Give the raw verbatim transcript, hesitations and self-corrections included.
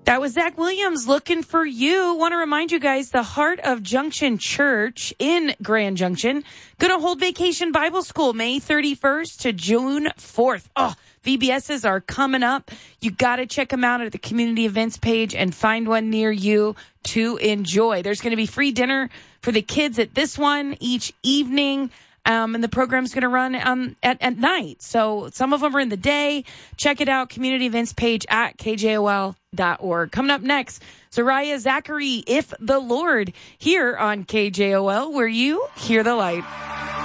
That was Zach Williams, Looking for You. Want to remind you guys, the Heart of Junction Church in Grand Junction going to hold Vacation Bible School May thirty-first to June fourth. Oh, V B S's are coming up. You got to check them out at the community events page and find one near you to enjoy. There's going to be free dinner for the kids at this one each evening. Um, and the program's going to run um, at, at night. So some of them are in the day. Check it out, community events page at K J O L dot org. Coming up next, Zariah Zachary, If the Lord, here on K J O L, where you hear the light.